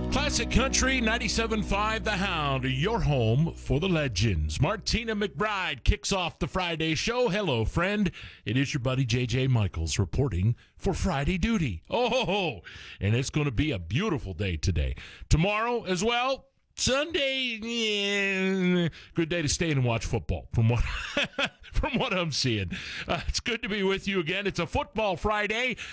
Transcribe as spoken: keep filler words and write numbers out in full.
Classic Country ninety-seven point five The Hound, your home for the legends. Martina McBride kicks off the Friday show. Hello, friend. It is your buddy J J Michaels reporting for Friday duty. Oh, ho, ho. And it's going to be a beautiful day today. Tomorrow as well. Sunday, yeah, good day to stay and watch football from what from what I'm seeing. Uh, it's good to be with you again. It's a football Friday.